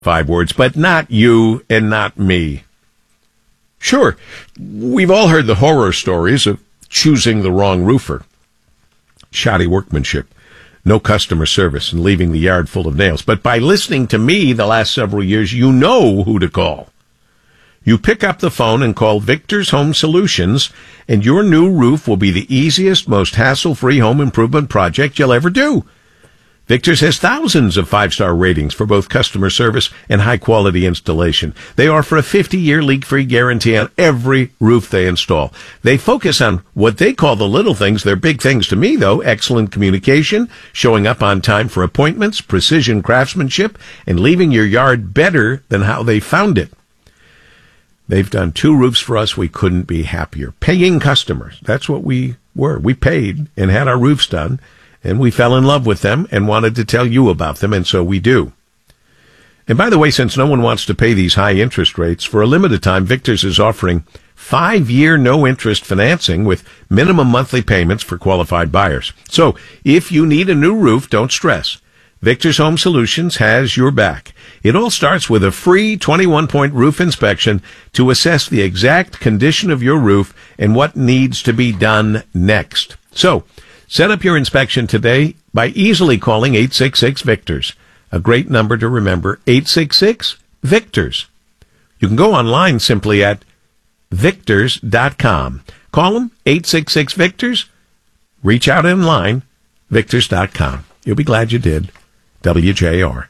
5 words, but not you and not me. Sure, we've all heard the horror stories of choosing the wrong roofer. Shoddy workmanship, no customer service, and leaving the yard full of nails. But by listening to me the last several years, you know who to call. You pick up the phone and call Victor's Home Solutions, and your new roof will be the easiest, most hassle-free home improvement project you'll ever do. Victor's has thousands of 5-star ratings for both customer service and high-quality installation. They offer a 50-year leak-free guarantee on every roof they install. They focus on what they call the little things. They're big things to me, though. Excellent communication, showing up on time for appointments, precision craftsmanship, and leaving your yard better than how they found it. They've done 2 roofs for us. We couldn't be happier. Paying customers. That's what we were. We paid and had our roofs done, and we fell in love with them and wanted to tell you about them, and so we do. And by the way, since no one wants to pay these high interest rates, for a limited time, Victor's is offering 5-year no-interest financing with minimum monthly payments for qualified buyers. So if you need a new roof, don't stress. Victor's Home Solutions has your back. It all starts with a free 21-point roof inspection to assess the exact condition of your roof and what needs to be done next. So, set up your inspection today by easily calling 866-VICTORS. A great number to remember, 866-VICTORS. You can go online simply at victors.com. Call them, 866-VICTORS. Reach out online, victors.com. You'll be glad you did. WJR.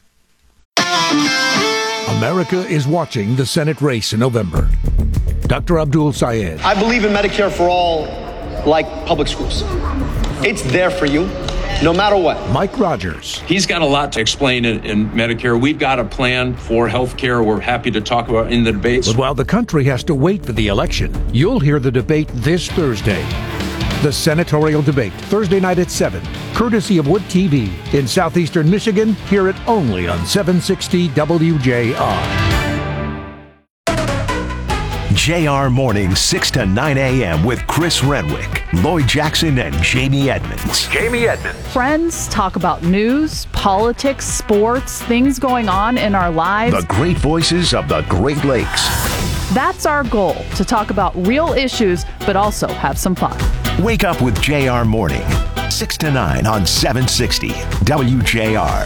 America is watching the Senate race in November. Dr. Abdul Sayed. I believe in Medicare for all, like public schools. It's there for you, no matter what. Mike Rogers. He's got a lot to explain in Medicare. We've got a plan for health care we're happy to talk about in the debates. But while the country has to wait for the election, you'll hear the debate this Thursday. The senatorial debate, Thursday night at 7, courtesy of Wood TV in southeastern Michigan. Hear it only on 760 WJR. JR Mornings, 6 to 9 a.m. with Chris Renwick, Lloyd Jackson, and Jamie Edmonds. Friends talk about news, politics, sports, things going on in our lives. The great voices of the Great Lakes. That's our goal, to talk about real issues, but also have some fun. Wake up with JR Morning, 6 to 9 on 760 WJR.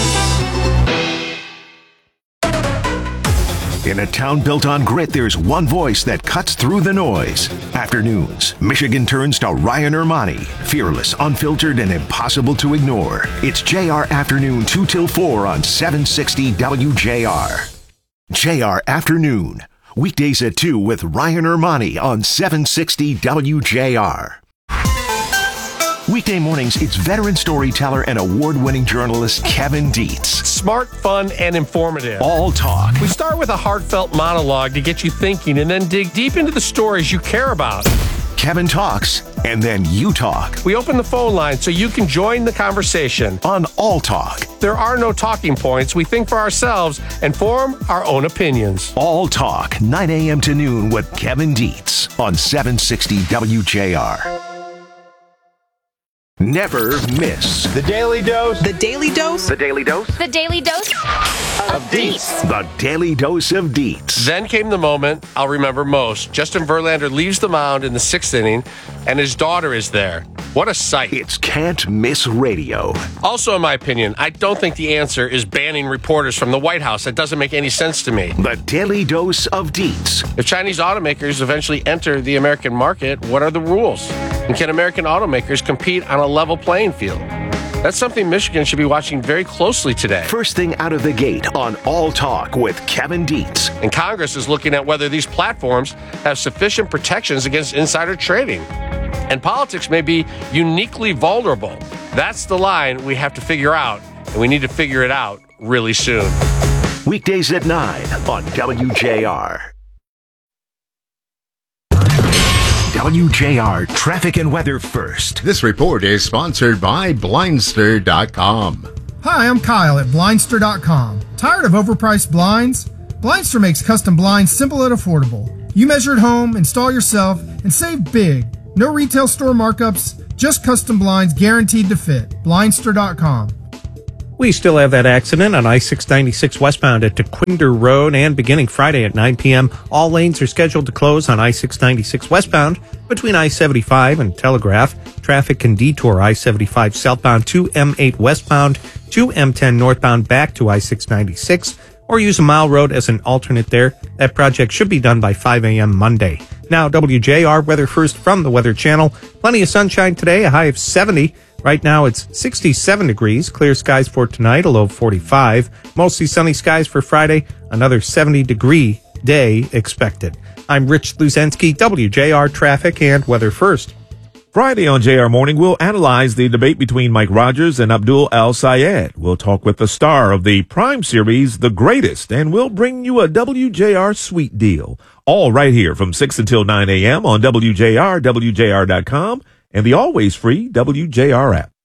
In a town built on grit, there's one voice that cuts through the noise. Afternoons, Michigan turns to Ryan Ermani. Fearless, unfiltered, and impossible to ignore. It's JR Afternoon 2 till 4 on 760 WJR. JR Afternoon. Weekdays at 2 with Ryan Ermani on 760 WJR. Weekday mornings, it's veteran storyteller and award-winning journalist Kevin Dietz. Smart, fun, and informative. All talk. We start with a heartfelt monologue to get you thinking and then dig deep into the stories you care about. Kevin talks, and then you talk. We open the phone line so you can join the conversation. On All Talk. There are no talking points. We think for ourselves and form our own opinions. All Talk, 9 a.m. to noon with Kevin Dietz on 760 WJR. Never miss The Daily Dose. The Daily Dose. The Daily Dose The Daily Dose of Dietz. The Daily Dose of Dietz. Then came the moment I'll remember most. Justin Verlander leaves the mound in the 6th inning, and his daughter is there. What a sight. It's Can't Miss Radio. Also, in my opinion, I don't think the answer is banning reporters from the White House. That doesn't make any sense to me. The Daily Dose of Dietz. If Chinese automakers eventually enter the American market, what are the rules? And can American automakers compete on a level playing field? That's something Michigan should be watching very closely today. First thing out of the gate on All Talk with Kevin Dietz. And Congress is looking at whether these platforms have sufficient protections against insider trading. And politics may be uniquely vulnerable. That's the line we have to figure out, and we need to figure it out really soon. Weekdays at 9 on WJR. WJR Traffic and Weather First. This report is sponsored by Blindster.com. Hi, I'm Kyle at Blindster.com. Tired of overpriced blinds? Blindster makes custom blinds simple and affordable. You measure at home, install yourself, and save big. No retail store markups, just custom blinds guaranteed to fit. Blindster.com. We still have that accident on I-696 westbound at DeQuinder Road, and beginning Friday at 9 p.m., all lanes are scheduled to close on I-696 westbound between I-75 and Telegraph. Traffic can detour I-75 southbound to M8 westbound to M10 northbound back to I-696, or use a mile road as an alternate there. That project should be done by 5 a.m. Monday. Now, WJR weather first from the Weather Channel. Plenty of sunshine today, a high of 70. Right now it's 67 degrees, clear skies for tonight, a low of 45. Mostly sunny skies for Friday, another 70-degree day expected. I'm Rich Luzensky, WJR Traffic and Weather First. Friday on JR Morning, we'll analyze the debate between Mike Rogers and Abdul El-Sayed. We'll talk with the star of the Prime series, The Greatest, and we'll bring you a WJR sweet deal. All right here from 6 until 9 a.m. on WJR, WJR.com, and the always free WJR app.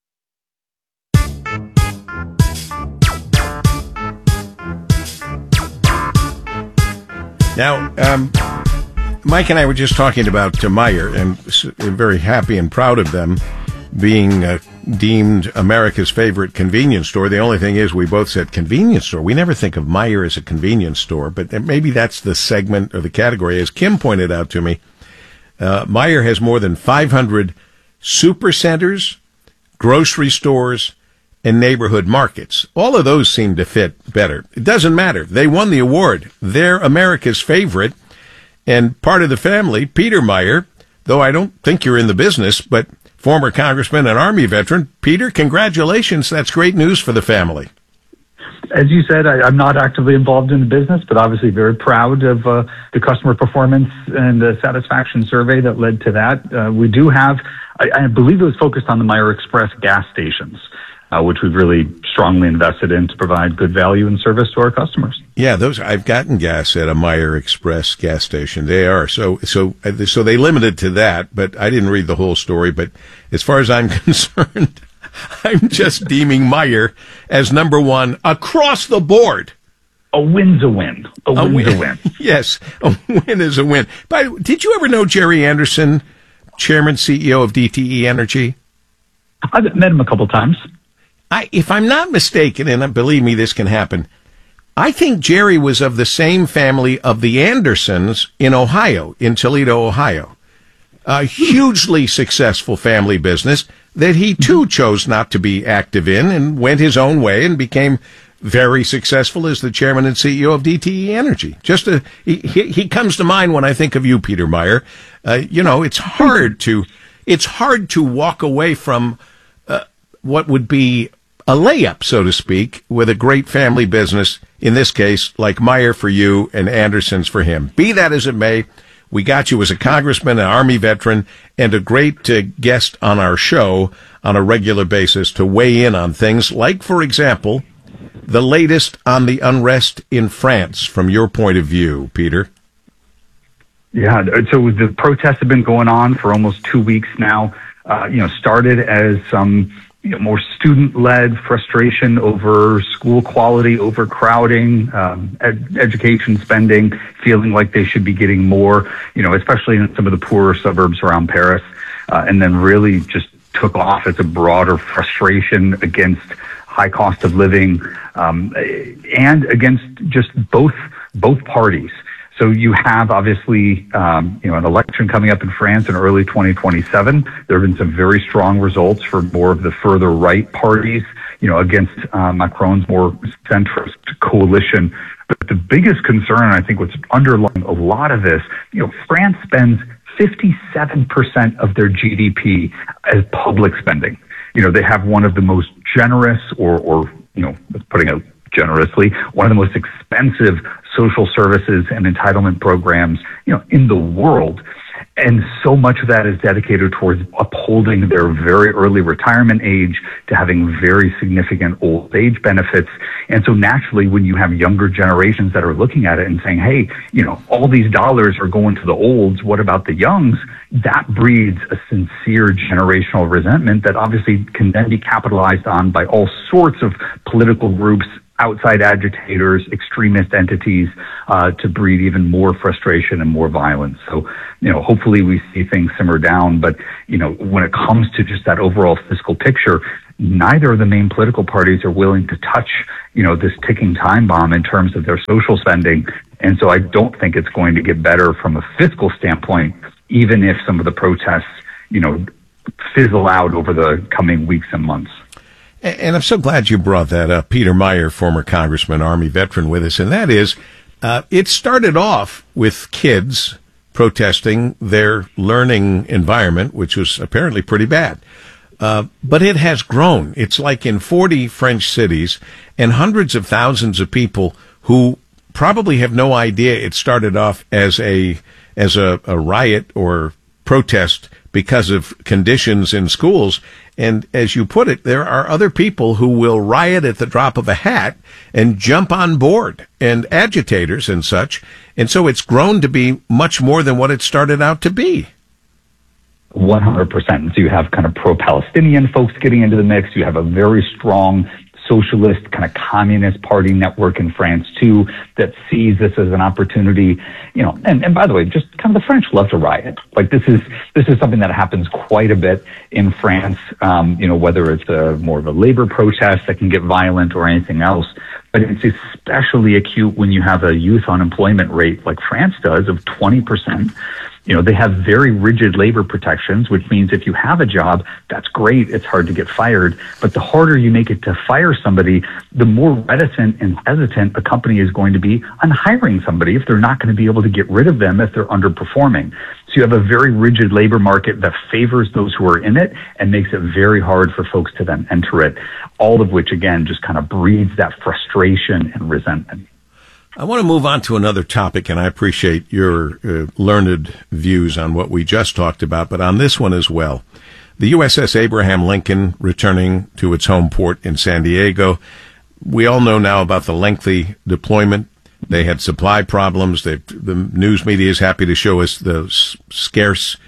Now, Mike and I were just talking about Meijer, and very happy and proud of them being deemed America's favorite convenience store. The only thing is we both said convenience store. We never think of Meijer as a convenience store, but maybe that's the segment or the category. As Kim pointed out to me, Meijer has more than 500 supercenters, grocery stores, and neighborhood markets. All of those seem to fit better. It doesn't matter. They won the award. They're America's favorite. And part of the family, Peter Meijer, though I don't think you're in the business, but former congressman and Army veteran. Peter, congratulations. That's great news for the family. As you said, I'm not actively involved in the business, but obviously very proud of the customer performance and the satisfaction survey that led to that. We do have, I believe it was focused on the Meijer Express gas stations, which we've really strongly invested in to provide good value and service to our customers. Yeah, those I've gotten gas at a Meijer Express gas station. They are so they limited to that, but I didn't read the whole story. But as far as I'm concerned, I'm just deeming Meijer as number one across the board. A win's a win. A win's a win. Yes, a win is a win. But did you ever know Jerry Anderson, Chairman, CEO of DTE Energy? I've met him a couple times. If I'm not mistaken, and believe me, this can happen, I think Jerry was of the same family of the Andersons in Ohio, in Toledo, Ohio. A hugely successful family business that he, too, chose not to be active in and went his own way and became very successful as the chairman and CEO of DTE Energy. He comes to mind when I think of you, Peter Meijer. It's hard to walk away from what would be a layup, so to speak, with a great family business, in this case, like Meijer for you and Anderson's for him. Be that as it may, we got you as a congressman, an Army veteran, and a great guest on our show on a regular basis to weigh in on things like, for example, the latest on the unrest in France from your point of view, Peter. Yeah, so the protests have been going on for almost 2 weeks now. Started as some more student-led frustration over school quality, overcrowding, education spending, feeling like they should be getting more, especially in some of the poorer suburbs around Paris, and then really just took off as a broader frustration against high cost of living, and against just both parties. So you have obviously, an election coming up in France in early 2027. There have been some very strong results for more of the further right parties, against Macron's more centrist coalition. But the biggest concern, I think what's underlying a lot of this, France spends 57% of their GDP as public spending. They have one of the most generous or putting it generously, one of the most expensive social services and entitlement programs, in the world. And so much of that is dedicated towards upholding their very early retirement age, to having very significant old age benefits. And so naturally, when you have younger generations that are looking at it and saying, hey, all these dollars are going to the olds, what about the youngs? That breeds a sincere generational resentment that obviously can then be capitalized on by all sorts of political groups, outside agitators, extremist entities, to breed even more frustration and more violence. So, hopefully we see things simmer down. But, when it comes to just that overall fiscal picture, neither of the main political parties are willing to touch, this ticking time bomb in terms of their social spending. And so I don't think it's going to get better from a fiscal standpoint, even if some of the protests, fizzle out over the coming weeks and months. And I'm so glad you brought that up. Peter Meijer, former congressman, Army veteran with us. And that is, it started off with kids protesting their learning environment, which was apparently pretty bad. But it has grown. It's like in 40 French cities and hundreds of thousands of people who probably have no idea it started off as a riot or protest because of conditions in schools. And as you put it, there are other people who will riot at the drop of a hat and jump on board, and agitators and such. And so it's grown to be much more than what it started out to be. 100%. So you have kind of pro-Palestinian folks getting into the mix. You have a very strong socialist kind of communist party network in France too that sees this as an opportunity, and by the way, just kind of the French love to riot. Like this is something that happens quite a bit in France, whether it's more of a labor protest that can get violent or anything else. But it's especially acute when you have a youth unemployment rate like France does of 20%. They have very rigid labor protections, which means if you have a job, that's great. It's hard to get fired. But the harder you make it to fire somebody, the more reticent and hesitant a company is going to be on hiring somebody if they're not going to be able to get rid of them if they're underperforming. So you have a very rigid labor market that favors those who are in it and makes it very hard for folks to then enter it, all of which, again, just kind of breeds that frustration and resentment. I want to move on to another topic, and I appreciate your learned views on what we just talked about, but on this one as well. The USS Abraham Lincoln returning to its home port in San Diego. We all know now about the lengthy deployment. They had supply problems. The news media is happy to show us the sparse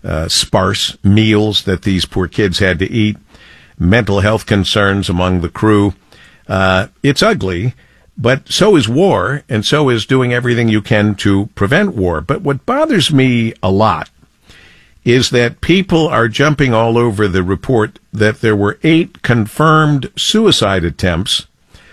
meals that these poor kids had to eat. Mental health concerns among the crew. It's ugly. But so is war, and so is doing everything you can to prevent war. But what bothers me a lot is that people are jumping all over the report that there were 8 confirmed suicide attempts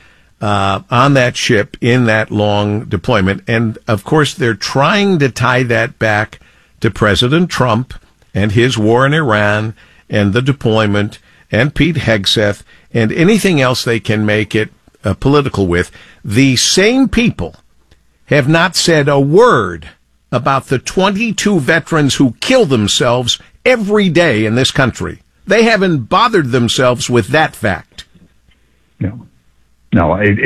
on that ship in that long deployment. And, of course, they're trying to tie that back to President Trump and his war in Iran and the deployment and Pete Hegseth and anything else they can make it political with. The same people have not said a word about the 22 veterans who kill themselves every day in this country. They haven't bothered themselves with that fact. No, I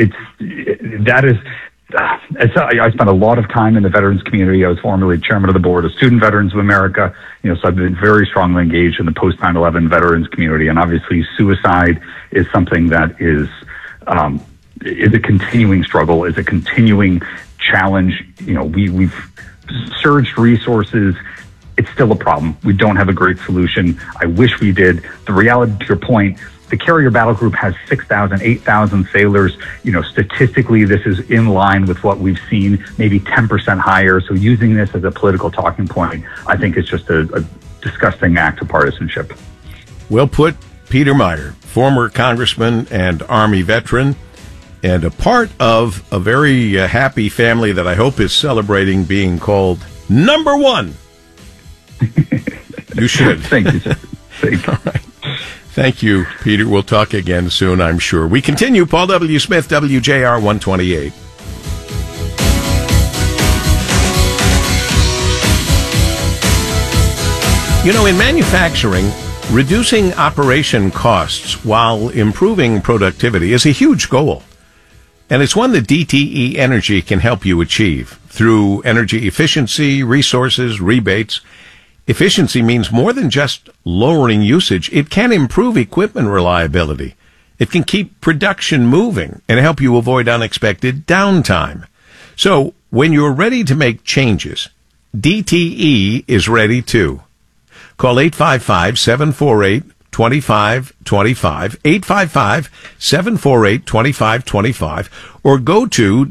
spent a lot of time in the veterans community. I was formerly chairman of the board of Student Veterans of America. So I've been very strongly engaged in the post 9/11 veterans community. And obviously suicide is something that is a continuing struggle, is a continuing challenge. We've surged resources. It's still a problem. We don't have a great solution. I wish we did. The reality, to your point, the carrier battle group has 6,000, 8,000 sailors. Statistically, this is in line with what we've seen, maybe 10% higher. So using this as a political talking point, I think it's just a disgusting act of partisanship. Well put, Peter Meijer, former congressman and Army veteran, and a part of a very happy family that I hope is celebrating being called number one. You should. Thank you, sir. Thank you. All right. Thank you, Peter. We'll talk again soon, I'm sure. We continue. Paul W. Smith, WJR 128. In manufacturing, reducing operation costs while improving productivity is a huge goal. And it's one that DTE Energy can help you achieve through energy efficiency, resources, rebates. Efficiency means more than just lowering usage. It can improve equipment reliability. It can keep production moving and help you avoid unexpected downtime. So when you're ready to make changes, DTE is ready too. Call 855-748-2525, 855-748-2525, or go to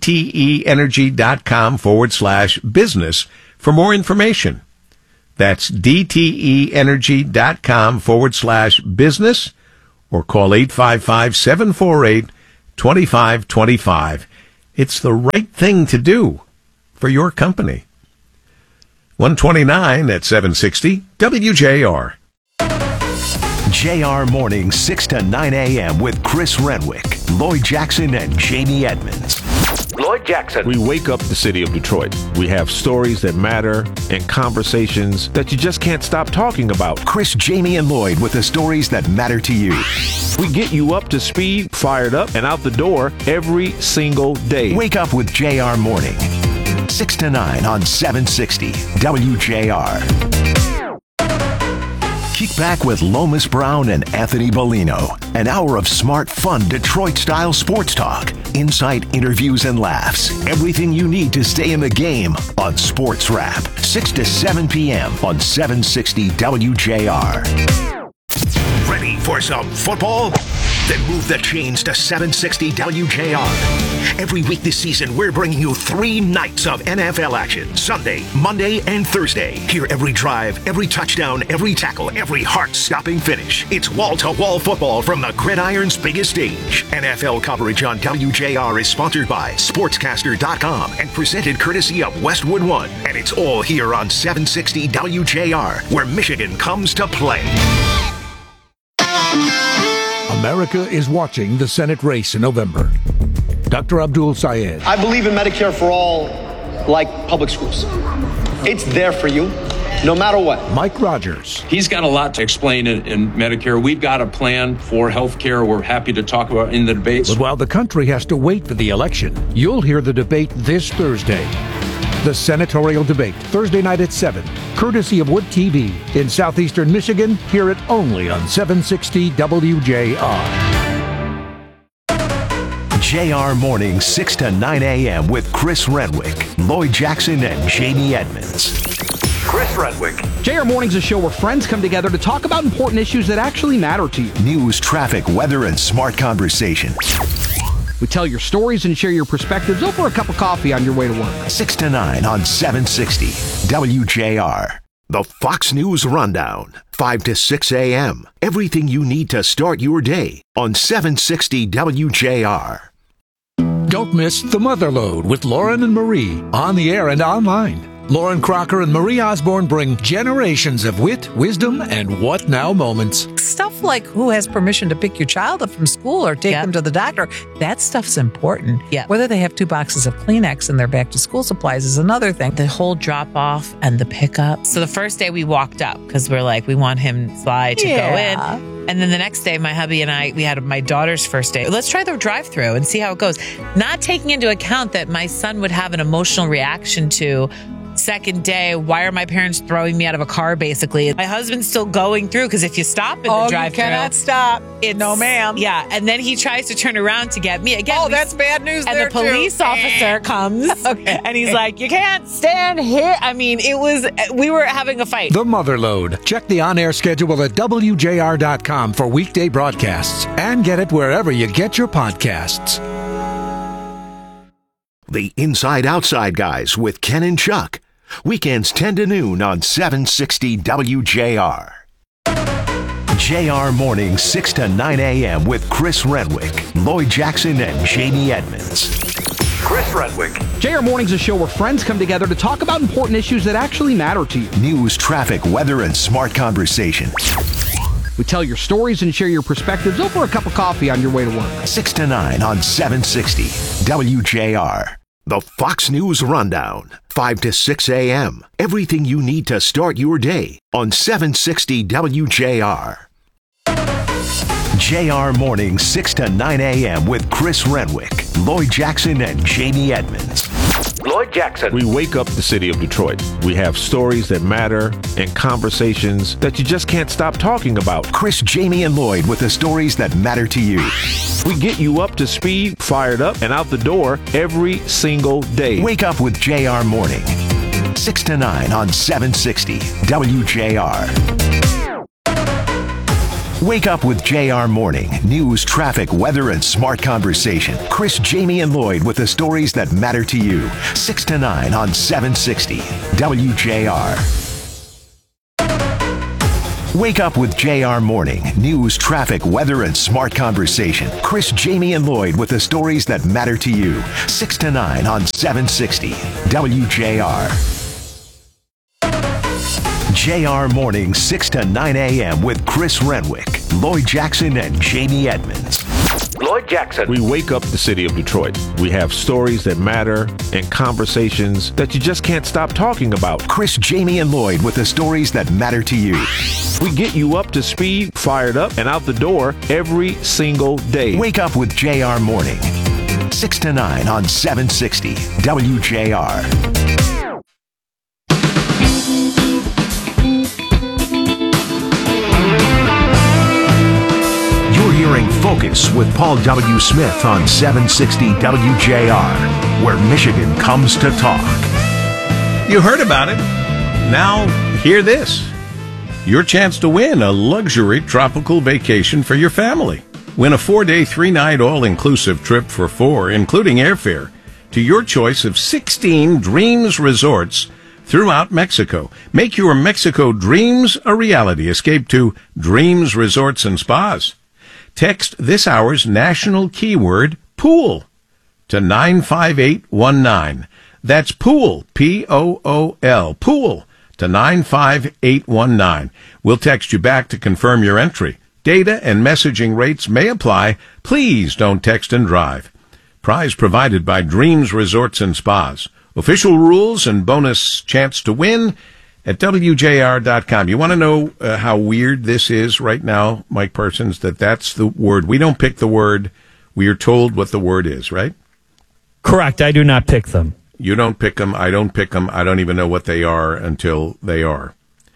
dteenergy.com/business for more information. That's dteenergy.com/business, or call 855-748-2525. It's the right thing to do for your company. 129 at 760 WJR. JR Morning, 6 to 9 a.m. with Chris Renwick, Lloyd Jackson, and Jamie Edmonds. Lloyd Jackson. We wake up the city of Detroit. We have stories that matter and conversations that you just can't stop talking about. Chris, Jamie, and Lloyd with the stories that matter to you. We get you up to speed, fired up, and out the door every single day. Wake up with JR Morning, 6 to 9 on 760 WJR. Kick back with Lomas Brown and Anthony Bellino. An hour of smart, fun, Detroit-style sports talk. Insight, interviews, and laughs. Everything you need to stay in the game on Sports Wrap. 6 to 7 p.m. on 760 WJR. Ready for some football? Then move the chains to 760 WJR. Every week this season, we're bringing you 3 nights of NFL action. Sunday, Monday, and Thursday. Hear every drive, every touchdown, every tackle, every heart-stopping finish. It's wall-to-wall football from the gridiron's biggest stage. NFL coverage on WJR is sponsored by Sportscaster.com and presented courtesy of Westwood One. And it's all here on 760 WJR, where Michigan comes to play. America is watching the Senate race in November. Dr. Abdul Sayed. I believe in Medicare for all, like public schools. It's there for you, no matter what. Mike Rogers. He's got a lot to explain in Medicare. We've got a plan for health care we're happy to talk about in the debates. But while the country has to wait for the election, you'll hear the debate this Thursday. The senatorial debate, Thursday night at 7, courtesy of Wood TV in southeastern Michigan. Hear it only on 760 WJR. JR Morning, 6 to 9 a.m. with Chris Renwick, Lloyd Jackson, and Jamie Edmonds. Chris Renwick. JR Morning's a show where friends come together to talk about important issues that actually matter to you. News, traffic, weather, and smart conversation. We tell your stories and share your perspectives over a cup of coffee on your way to work. 6 to 9 on 760 WJR. The Fox News Rundown, 5 to 6 a.m. Everything you need to start your day on 760 WJR. Don't miss The Motherlode with Lauren and Marie, on the air and online. Lauren Crocker and Marie Osborne bring generations of wit, wisdom, and what now moments. Stuff like who has permission to pick your child up from school or take them to the doctor. That stuff's important. Yeah. Whether they have 2 boxes of Kleenex in their back to school supplies is another thing. The whole drop off and the pickup. So the first day we walked up because we're like, we want him Sly to go in. And then the next day, my hubby and I, we had my daughter's first day. Let's try the drive-thru and see how it goes. Not taking into account that my son would have an emotional reaction to second day, why are my parents throwing me out of a car, basically? My husband's still going through because if you stop in the drive-thru, you cannot stop. No, ma'am. Yeah, and then he tries to turn around to get me. Again, that's bad news and there, the police officer comes, and he's like, you can't stand here. I mean, we were having a fight. The Motherlode. Check the on-air schedule at WJR.com for weekday broadcasts and get it wherever you get your podcasts. The Inside Outside Guys with Ken and Chuck. Weekends 10 to noon on 760 WJR. JR Morning, 6 to 9 a.m. with Chris Renwick, Lloyd Jackson, and Jamie Edmonds. Chris Renwick. JR Morning's a show where friends come together to talk about important issues that actually matter to you. News, traffic, weather, and smart conversation. We tell your stories and share your perspectives over a cup of coffee on your way to work. 6 to 9 on 760 WJR. The Fox News Rundown, 5 to 6 a.m. Everything you need to start your day on 760 WJR. JR Morning, 6 to 9 a.m. with Chris Renwick, Lloyd Jackson, and Jamie Edmonds. Lloyd Jackson. We wake up the city of Detroit. We have stories that matter and conversations that you just can't stop talking about. Chris, Jamie, and Lloyd with the stories that matter to you. We get you up to speed, fired up, and out the door every single day. Wake up with JR Morning, 6 to 9 on 760 WJR. Wake up with JR Morning. News, traffic, weather, and smart conversation. Chris, Jamie, and Lloyd with the stories that matter to you. 6 to 9 on 760 WJR. Wake up with JR Morning. News, traffic, weather, and smart conversation. Chris, Jamie, and Lloyd with the stories that matter to you. 6 to 9 on 760 WJR. JR Morning, 6 to 9 a.m. with Chris Renwick, Lloyd Jackson, and Jamie Edmonds. Lloyd Jackson. We wake up the city of Detroit. We have stories that matter and conversations that you just can't stop talking about. Chris, Jamie, and Lloyd with the stories that matter to you. We get you up to speed, fired up, and out the door every single day. Wake up with JR Morning, 6 to 9 on 760 WJR. Hearing Focus with Paul W. Smith on 760 WJR, where Michigan comes to talk. You heard about it. Now, hear this. Your chance to win a luxury tropical vacation for your family. Win a 4-day, 3-night all-inclusive trip for 4, including airfare, to your choice of 16 Dreams resorts throughout Mexico. Make your Mexico dreams a reality. Escape to Dreams Resorts and Spas. Text this hour's national keyword, pool, to 95819. That's pool, P-O-O-L, pool, to 95819. We'll text you back to confirm your entry. Data and messaging rates may apply. Please don't text and drive. Prize provided by Dreams Resorts and Spas. Official rules and bonus chance to win at WJR.com. You want to know how weird this is right now, Mike Parsons, that's the word. We don't pick the word. We are told what the word is, right? Correct. I do not pick them. You don't pick them. I don't pick them. I don't even know what they are until they are.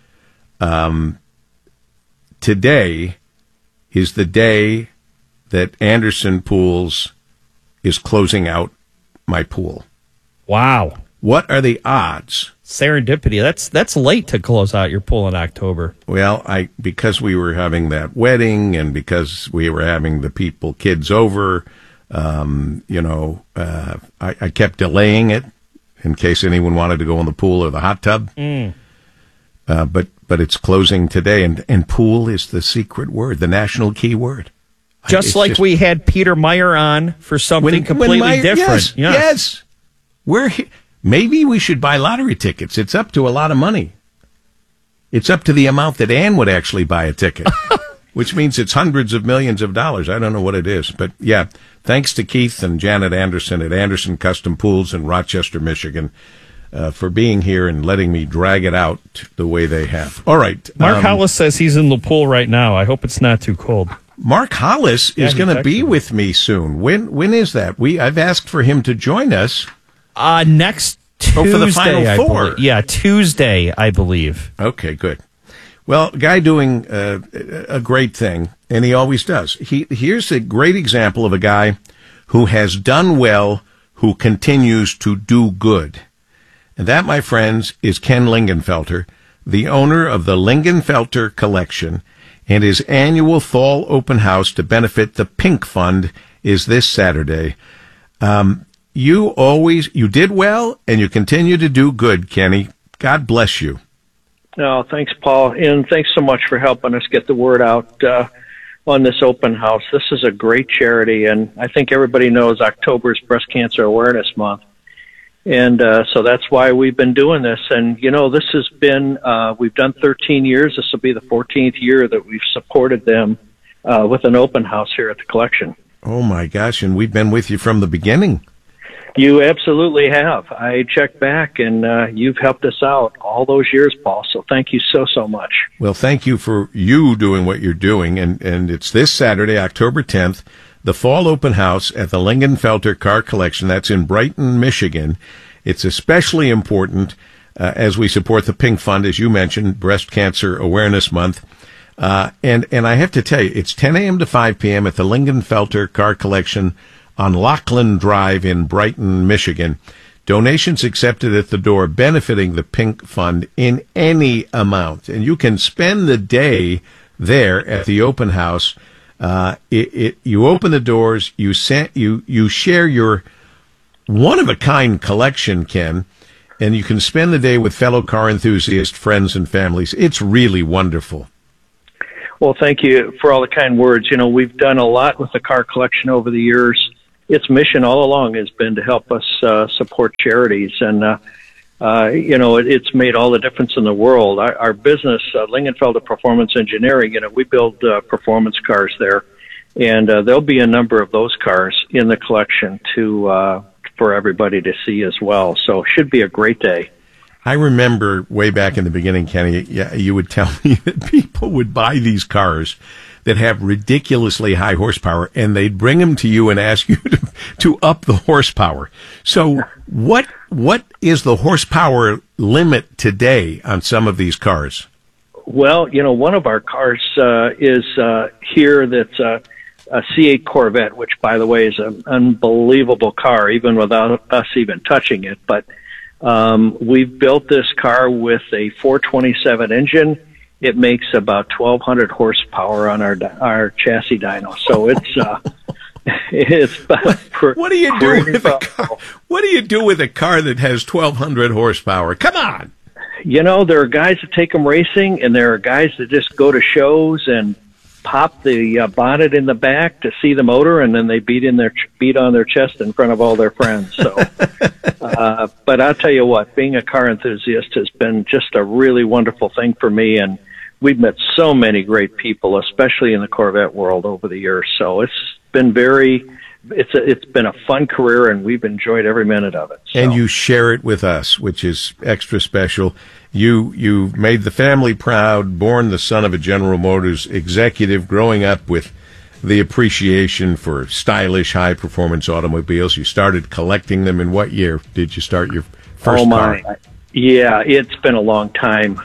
Today is the day that Anderson Pools is closing out my pool. Wow. What are the odds? Serendipity. That's late to close out your pool in October. Well, because we were having that wedding and because we were having the kids over, I kept delaying it in case anyone wanted to go in the pool or the hot tub. But it's closing today, and pool is the secret word, the national key word. Just we had Peter Meyer on for something completely different. Yes. Maybe we should buy lottery tickets. It's up to a lot of money. It's up to the amount that Ann would actually buy a ticket, which means it's hundreds of millions of dollars. I don't know what it is. But, yeah, thanks to Keith and Janet Anderson at Anderson Custom Pools in Rochester, Michigan, for being here and letting me drag it out the way they have. All right. Mark Hollis says he's in the pool right now. I hope it's not too cold. Mark Hollis is going to be with me soon. When is that? I've asked for him to join us. Next Tuesday, for the Final Four. Tuesday, I believe. Okay, good. Well, guy doing a great thing, and he always does. Here's a great example of a guy who has done well, who continues to do good. And that, my friends, is Ken Lingenfelter, the owner of the Lingenfelter Collection, and his annual fall open house to benefit the Pink Fund is this Saturday. You did well, and you continue to do good, Kenny. God bless you. Oh, thanks, Paul, and thanks so much for helping us get the word out on this open house. This is a great charity, and I think everybody knows October is Breast Cancer Awareness Month, and so that's why we've been doing this. And, this has been, we've done 13 years. This will be the 14th year that we've supported them with an open house here at the collection. Oh, my gosh, and we've been with you from the beginning. You absolutely have. I checked back, and you've helped us out all those years, Paul, so thank you so much. Well, thank you for you doing what you're doing, and it's this Saturday, October 10th, the Fall Open House at the Lingenfelter Car Collection. That's in Brighton, Michigan. It's especially important as we support the Pink Fund, as you mentioned, Breast Cancer Awareness Month. And I have to tell you, it's 10 a.m. to 5 p.m. at the Lingenfelter Car Collection on Lachlan Drive in Brighton, Michigan. Donations accepted at the door, benefiting the Pink Fund in any amount. And you can spend the day there at the open house. You open the doors, you share your one-of-a-kind collection, Ken, and you can spend the day with fellow car enthusiasts, friends, and families. It's really wonderful. Well, thank you for all the kind words. You know, we've done a lot with the car collection over the years. Its mission all along has been to help us support charities, and you know, it's made all the difference in the world. Our business, Lingenfelter Performance Engineering, you know, we build performance cars there, and there'll be a number of those cars in the collection for everybody to see as well. So it should be a great day. I remember way back in the beginning, Kenny, you would tell me that people would buy these cars that have ridiculously high horsepower, and they'd bring them to you and ask you to up the horsepower. So what is the horsepower limit today on some of these cars? Well, you know, one of our cars is here that's a C8 Corvette, which, by the way, is an unbelievable car, even without us even touching it. But we've built this car with a 427 engine. It makes about 1,200 horsepower on our chassis dyno. So it's what do you do with a car? What do you do with a car that has 1,200 horsepower? Come on. You know, there are guys that take them racing, and there are guys that just go to shows and pop the bonnet in the back to see the motor, and then they beat on their chest in front of all their friends. So, but I'll tell you what, being a car enthusiast has been just a really wonderful thing for me, and we've met so many great people, especially in the Corvette world over the years. So it's been it's been a fun career, and we've enjoyed every minute of it. So. And you share it with us, which is extra special. You made the family proud, born the son of a General Motors executive, growing up with the appreciation for stylish, high-performance automobiles. You started collecting them in what year did you start your first car? Yeah, it's been a long time.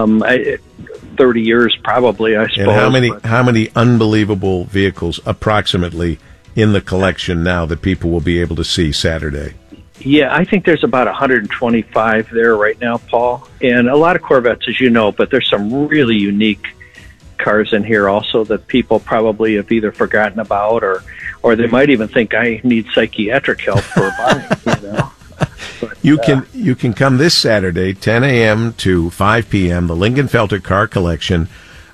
30 years probably, I suppose. And how many unbelievable vehicles approximately in the collection now that people will be able to see Saturday? Yeah, I think there's about 125 there right now, Paul. And a lot of Corvettes, as you know, but there's some really unique cars in here also that people probably have either forgotten about or they might even think I need psychiatric help for buying, you know. But, you can come this Saturday, 10 a.m. to 5 p.m., the Lingenfelter Car Collection,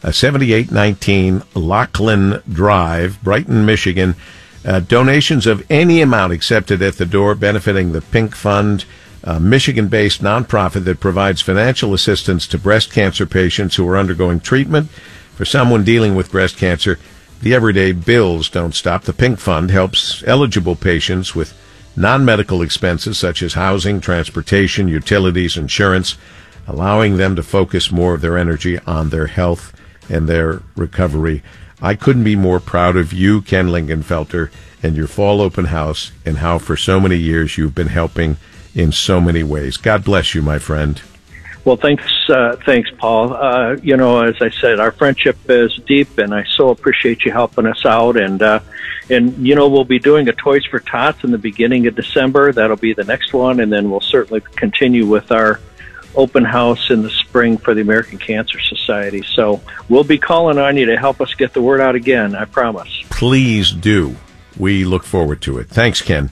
7819 Lachlan Drive, Brighton, Michigan. Donations of any amount accepted at the door benefiting the Pink Fund, a Michigan-based nonprofit that provides financial assistance to breast cancer patients who are undergoing treatment. For someone dealing with breast cancer, the everyday bills don't stop. The Pink Fund helps eligible patients with non-medical expenses such as housing, transportation, utilities, insurance, allowing them to focus more of their energy on their health and their recovery. I couldn't be more proud of you, Ken Lingenfelter, and your fall open house, and how for so many years you've been helping in so many ways. God bless you, my friend. Well, thanks, Paul. You know, as I said, our friendship is deep, and I so appreciate you helping us out. And you know, we'll be doing a Toys for Tots in the beginning of December. That'll be the next one, and then we'll certainly continue with our open house in the spring for the American Cancer Society. So we'll be calling on you to help us get the word out again, I promise. Please do. We look forward to it. Thanks, Ken.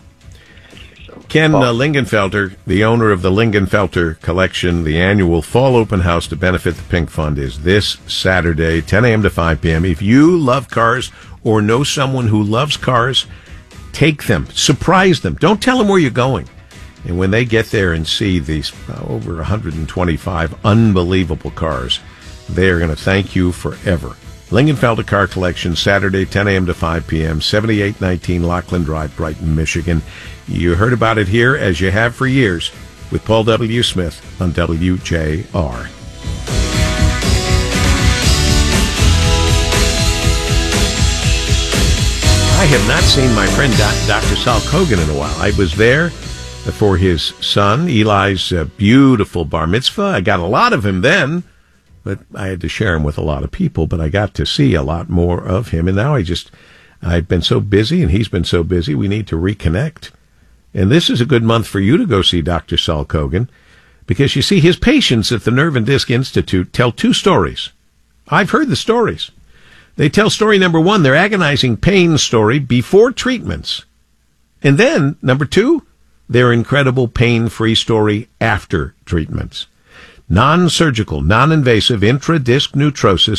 Ken Lingenfelter, the owner of the Lingenfelter Collection, the annual fall open house to benefit the Pink Fund, is this Saturday, 10 a.m. to 5 p.m. If you love cars or know someone who loves cars, take them. Surprise them. Don't tell them where you're going. And when they get there and see these over 125 unbelievable cars, they are going to thank you forever. Lingenfelter Car Collection, Saturday, 10 a.m. to 5 p.m., 7819 Lachlan Drive, Brighton, Michigan. You heard about it here, as you have for years, with Paul W. Smith on WJR. I have not seen my friend Dr. Sal Kogan in a while. I was there for his son, Eli's beautiful bar mitzvah. I got a lot of him then, but I had to share him with a lot of people, but I got to see a lot more of him. And now I've been so busy, and he's been so busy, we need to reconnect. And this is a good month for you to go see Dr. Sal Kogan, because you see, his patients at the Nerve and Disc Institute tell two stories. I've heard the stories. They tell story number one, their agonizing pain story before treatments. And then, number two, their incredible pain-free story after treatments. Non-surgical, non-invasive intradisc neutrosis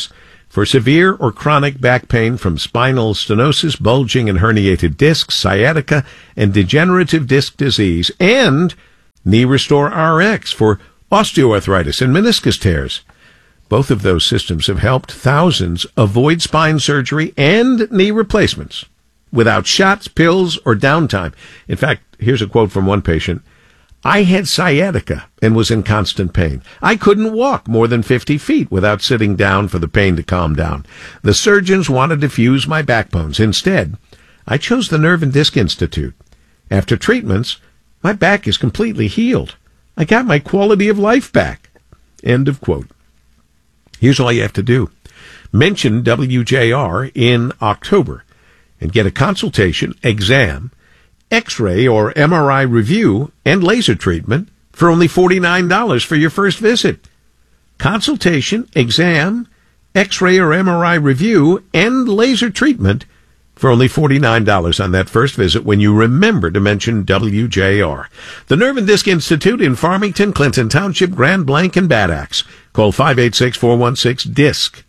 For severe or chronic back pain from spinal stenosis, bulging and herniated discs, sciatica, and degenerative disc disease, and Knee Restore RX for osteoarthritis and meniscus tears. Both of those systems have helped thousands avoid spine surgery and knee replacements without shots, pills, or downtime. In fact, here's a quote from one patient. I had sciatica and was in constant pain. I couldn't walk more than 50 feet without sitting down for the pain to calm down. The surgeons wanted to fuse my backbones. Instead, I chose the Nerve and Disc Institute. After treatments, my back is completely healed. I got my quality of life back. End of quote. Here's all you have to do. Mention WJR in October and get a consultation, exam, X-ray or MRI review, and laser treatment for only $49 for your first visit. Consultation, exam, X-ray or MRI review, and laser treatment for only $49 on that first visit when you remember to mention WJR. The Nerve and Disc Institute in Farmington, Clinton Township, Grand Blanc, and Bad Axe. Call 586-416-DISC.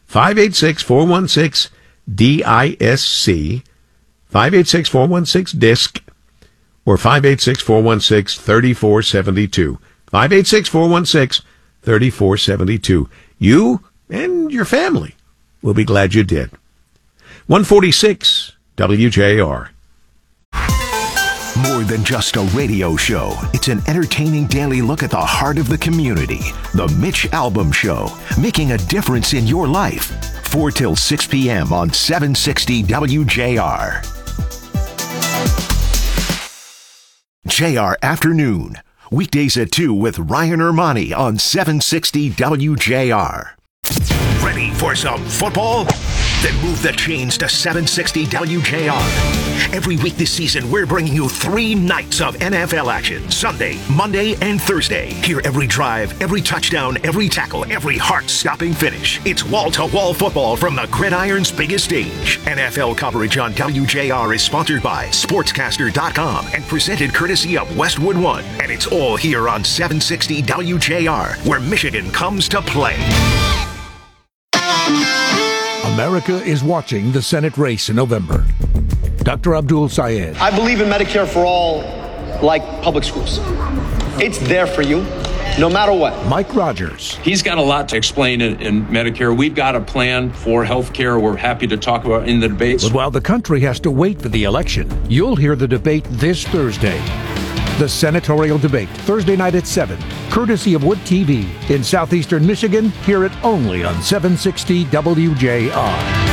586-416-DISC. 586-416-DISC or 586-416-3472. 586-416-3472. You and your family will be glad you did. 146 WJR. More than just a radio show, it's an entertaining daily look at the heart of the community. The Mitch Albom Show, making a difference in your life. 4 till 6 p.m. on 760 WJR. JR Afternoon, weekdays at 2 with Ryan Ermani on 760 WJR. Ready for some football? Then move the chains to 760 WJR. Every week this season, we're bringing you 3 nights of NFL action. Sunday, Monday, and Thursday. Hear every drive, every touchdown, every tackle, every heart-stopping finish. It's wall-to-wall football from the gridiron's biggest stage. NFL coverage on WJR is sponsored by Sportscaster.com and presented courtesy of Westwood One. And it's all here on 760 WJR, where Michigan comes to play. America is watching the Senate race in November. Dr. Abdul Sayed. I believe in Medicare for all, like public schools. It's there for you, no matter what. Mike Rogers. He's got a lot to explain in Medicare. We've got a plan for health care we're happy to talk about in the debates. But while the country has to wait for the election, you'll hear the debate this Thursday. The senatorial debate, Thursday night at 7, courtesy of Wood TV in southeastern Michigan. Hear it only on 760 WJR.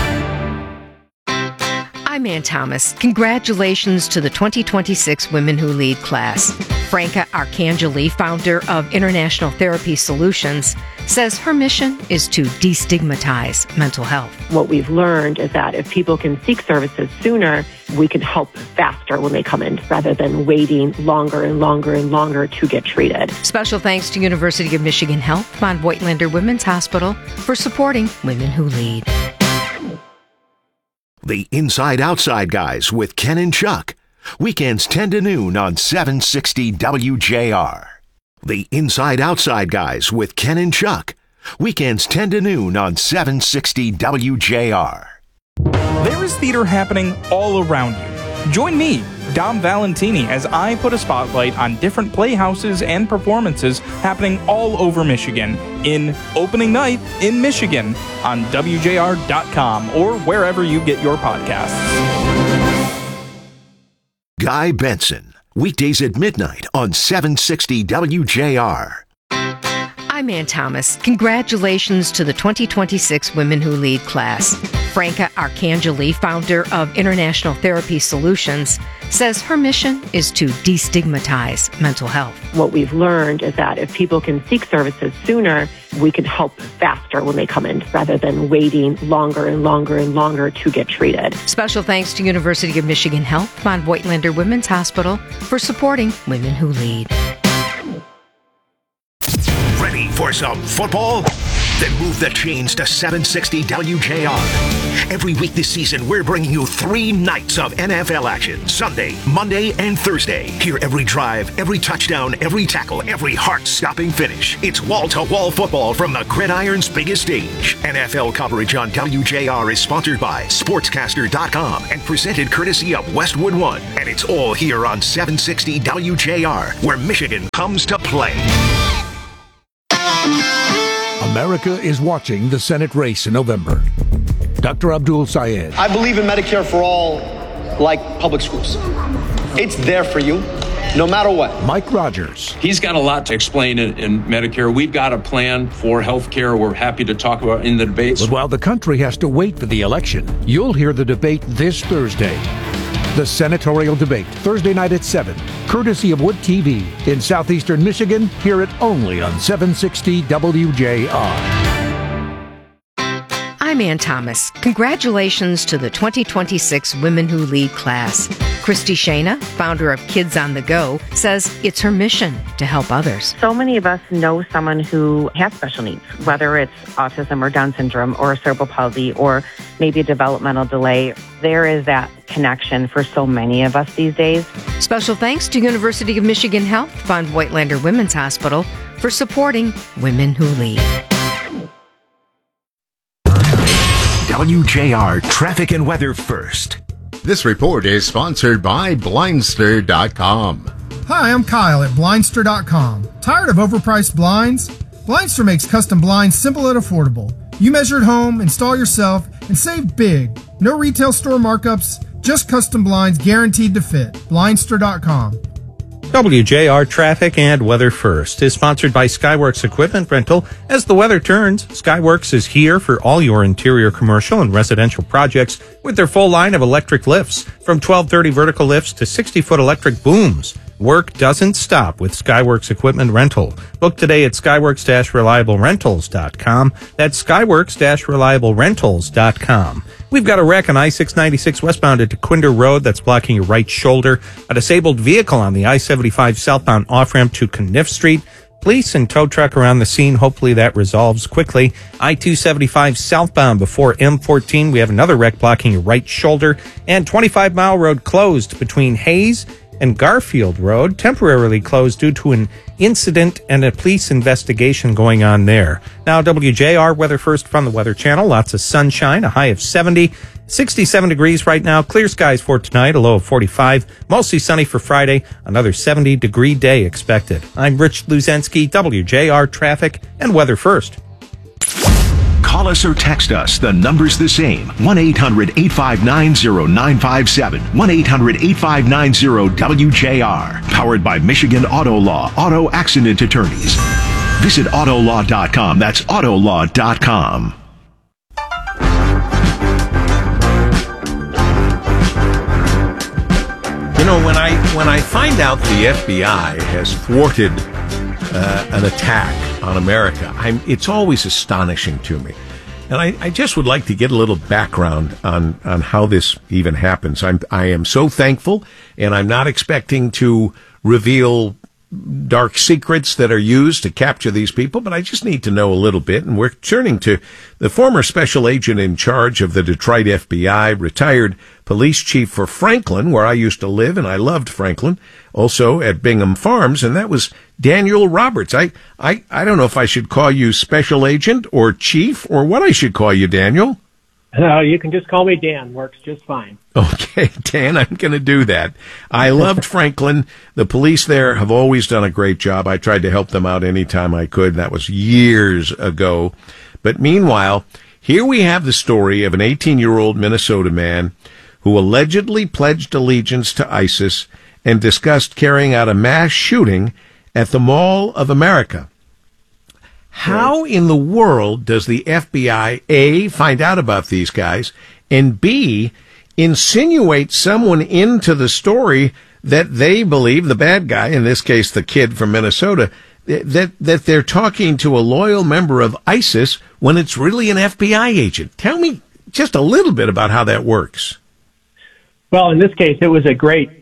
I'm Ann Thomas. Congratulations to the 2026 Women Who Lead class. Franca Arcangeli, founder of International Therapy Solutions, says her mission is to destigmatize mental health. What we've learned is that if people can seek services sooner, we can help faster when they come in rather than waiting longer and longer and longer to get treated. Special thanks to University of Michigan Health, von Voigtlander Women's Hospital for supporting Women Who Lead. The Inside Outside Guys with Ken and Chuck. Weekends 10 to noon on 760 WJR. The Inside Outside Guys with Ken and Chuck. Weekends 10 to noon on 760 WJR. There is theater happening all around you. Join me, Dom Valentini, as I put a spotlight on different playhouses and performances happening all over Michigan in opening night in Michigan on WJR.com or wherever you get your podcasts. Guy Benson, weekdays at midnight on 760 WJR. I'm Ann Thomas. Congratulations to the 2026 Women Who Lead class. Franca Arcangeli, founder of International Therapy Solutions, says her mission is to destigmatize mental health. What we've learned is that if people can seek services sooner, we can help faster when they come in rather than waiting longer and longer and longer to get treated. Special thanks to University of Michigan Health, von Voigtlander Women's Hospital for supporting Women Who Lead. Ready for some football? Then move the chains to 760 WJR. Every week this season, we're bringing you 3 nights of NFL action. Sunday, Monday, and Thursday. Hear every drive, every touchdown, every tackle, every heart-stopping finish. It's wall-to-wall football from the gridiron's biggest stage. NFL coverage on WJR is sponsored by Sportscaster.com and presented courtesy of Westwood One. And it's all here on 760 WJR, where Michigan comes to play. America is watching the Senate race in November. Dr. Abdul Sayed. I believe in Medicare for all like public schools. It's there for you, no matter what. Mike Rogers. He's got a lot to explain in Medicare. We've got a plan for health care we're happy to talk about in the debates. But while the country has to wait for the election, you'll hear the debate this Thursday. The senatorial debate, Thursday night at 7, courtesy of Wood TV in southeastern Michigan. Hear it only on 760 WJR. I'm Ann Thomas. Congratulations to the 2026 Women Who Lead class. Christy Shana, founder of Kids on the Go, says it's her mission to help others. So many of us know someone who has special needs, whether it's autism or Down syndrome or cerebral palsy or maybe a developmental delay. There is that connection for so many of us these days. Special thanks to University of Michigan Health Fund Whitelander Women's Hospital for supporting Women Who Lead. WJR Traffic and Weather First. This report is sponsored by Blindster.com. Hi, I'm Kyle at Blindster.com. Tired of overpriced blinds? Blindster makes custom blinds simple and affordable. You measure at home, install yourself, and save big. No retail store markups, just custom blinds guaranteed to fit. Blindster.com. WJR Traffic and Weather First is sponsored by Skyworks Equipment Rental. As the weather turns, Skyworks is here for all your interior commercial and residential projects with their full line of electric lifts, from 1230 vertical lifts to 60-foot electric booms. Work doesn't stop with Skyworks Equipment Rental. Book today at skyworks-reliablerentals.com. That's skyworks-reliablerentals.com. We've got a wreck on I-696 westbound at DeQuinder Road that's blocking your right shoulder. A disabled vehicle on the I-75 southbound off-ramp to Kniff Street. Police and tow truck around the scene. Hopefully that resolves quickly. I-275 southbound before M14. We have another wreck blocking your right shoulder. And 25 Mile Road closed between Hayes and Garfield Road, temporarily closed due to an incident and a police investigation going on there. Now, WJR Weather First from the Weather Channel. Lots of sunshine, a high of 70, 67 degrees right now. Clear skies for tonight, a low of 45. Mostly sunny for Friday, another 70-degree day expected. I'm Rich Luzensky, WJR Traffic and Weather First. Call us or text us. The number's the same. 1-800-859-0957. 1-800-859-0WJR. Powered by Michigan Auto Law. Auto Accident Attorneys. Visit Autolaw.com. That's Autolaw.com. You know, when I find out the FBI has thwarted an attack on America, it's always astonishing to me. And I just would like to get a little background on how this even happens. I am so thankful, and I'm not expecting to reveal dark secrets that are used to capture these people, but I just need to know a little bit. And we're turning to the former special agent in charge of the Detroit FBI, retired police chief for Franklin, where I used to live, and I loved Franklin, also at Bingham Farms, and that was Daniel Roberts. I don't know if I should call you special agent or chief or what I should call you, Daniel. You can just call me Dan. Works just fine. Okay, Dan, I'm going to do that. I loved Franklin. The police there have always done a great job. I tried to help them out anytime I could. That was years ago. But meanwhile, here we have the story of an 18-year-old Minnesota man who allegedly pledged allegiance to ISIS and discussed carrying out a mass shooting at the Mall of America. How in the world does the FBI, A, find out about these guys, and B, insinuate someone into the story that they believe, the bad guy, in this case the kid from Minnesota, that they're talking to a loyal member of ISIS when it's really an FBI agent? Tell me just a little bit about how that works. Well, in this case, it was a great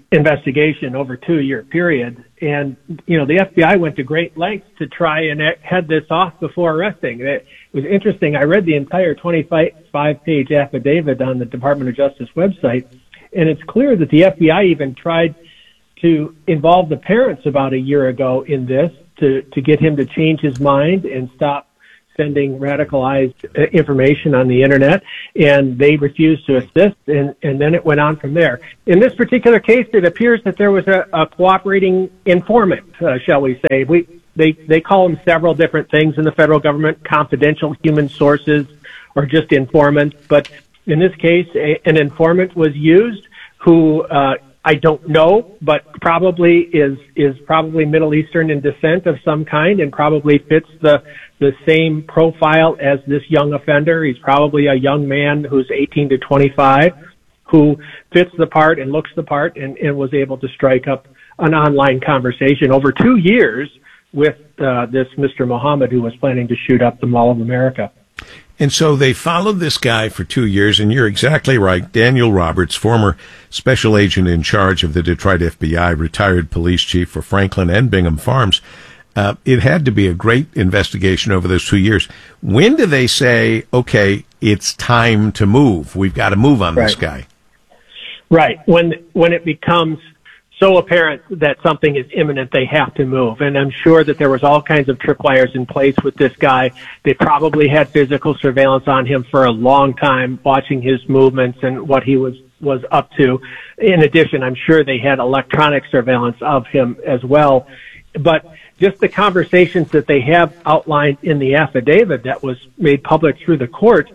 investigation over a 2-year period. And, the FBI went to great lengths to try and head this off before arresting. It was interesting. I read the entire 25-page affidavit on the Department of Justice website, and it's clear that the FBI even tried to involve the parents about a year ago in this to get him to change his mind and stop sending radicalized information on the internet, and they refused to assist, and then it went on from there. In this particular case, it appears that there was a cooperating informant, shall we say. They call them several different things in the federal government, confidential human sources or just informants, but in this case, an informant was used who I don't know, but probably is probably Middle Eastern in descent of some kind and probably fits the same profile as this young offender. He's probably a young man who's 18 to 25 who fits the part and looks the part and was able to strike up an online conversation over 2 years with this Mr. Muhammad who was planning to shoot up the Mall of America. And so they followed this guy for 2 years, and you're exactly right. Daniel Roberts, former special agent in charge of the Detroit FBI, retired police chief for Franklin and Bingham Farms. It had to be a great investigation over those 2 years. When do they say, okay, it's time to move? We've got to move on this guy. Right. When it becomes so apparent that something is imminent, they have to move. And I'm sure that there was all kinds of tripwires in place with this guy. They probably had physical surveillance on him for a long time, watching his movements and what he was up to. In addition, I'm sure they had electronic surveillance of him as well. But just the conversations that they have outlined in the affidavit that was made public through the court,